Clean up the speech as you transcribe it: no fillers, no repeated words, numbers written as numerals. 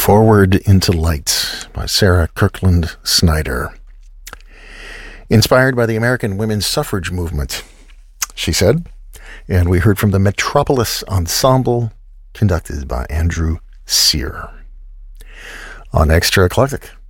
Forward into Light by Sarah Kirkland Snyder. Inspired by the American women's suffrage movement, she said. And we heard from the Metropolis Ensemble, conducted by Andrew Sear. On Extra Eclectic.